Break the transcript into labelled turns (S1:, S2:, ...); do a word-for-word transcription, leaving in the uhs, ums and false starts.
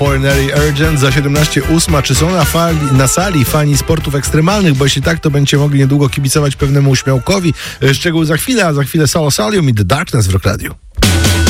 S1: Ordinary Urgent za siedemnaście ósma. Czy są na, fali, na sali fani sportów ekstremalnych? Bo jeśli tak, to będziecie mogli niedługo kibicować pewnemu uśmiałkowi. Szczegóły za chwilę, a za chwilę Solo Salium i The Darkness w Rock Radio.